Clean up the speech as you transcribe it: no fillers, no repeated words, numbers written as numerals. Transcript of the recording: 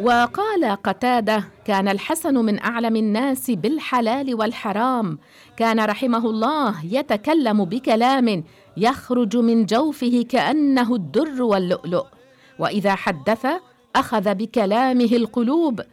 وقال قتادة: كان الحسن من أعلم الناس بالحلال والحرام، كان رحمه الله يتكلم بكلام يخرج من جوفه كأنه الدر واللؤلؤ، وإذا حدث أخذ بكلامه القلوب